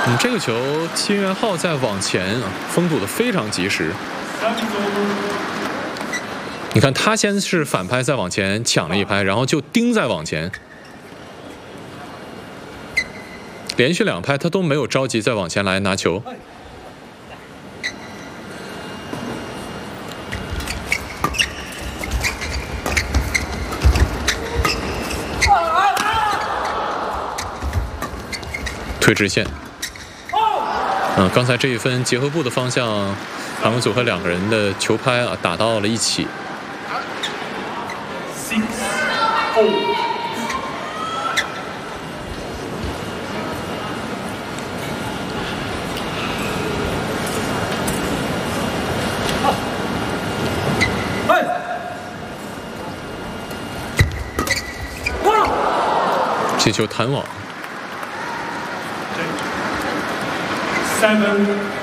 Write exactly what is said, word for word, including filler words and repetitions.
嗯，这个球七元浩在网前啊，封堵的非常及时。你看他先是反拍在网前抢了一拍，然后就盯在网前，连续两拍他都没有着急在网前来拿球。推直线。嗯，刚才这一分结合部的方向，韩国组合两个人的球拍啊打到了一起。这球弹网。Seven.